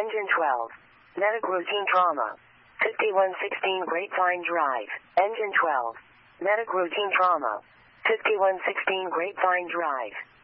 Engine 12. Medic routine trauma. 5116 Grapevine Drive. Engine 12. Medic routine trauma. 5116 Grapevine Drive.